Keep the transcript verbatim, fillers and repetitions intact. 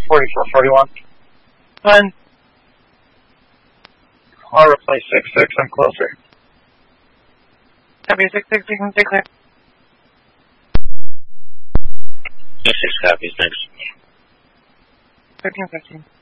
forty-four forty-one. One. I'll replace six six, I'm closer. Copy six six, you can stay clear. six six copies, thanks. thirteen fifteen.